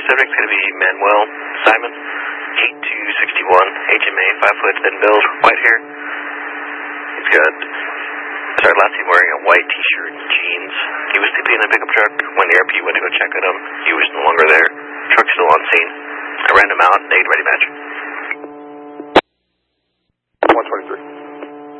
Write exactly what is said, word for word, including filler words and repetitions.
subject's going to be Manuel Simon, eight two sixty-one, H M A, five foot, thin build, white hair. He's got, started last time wearing a white t-shirt and jeans. He was sleeping in a pickup truck. When the R P went to go check on him, he was no longer there. Truck's still on scene. I ran him out, negative ready match.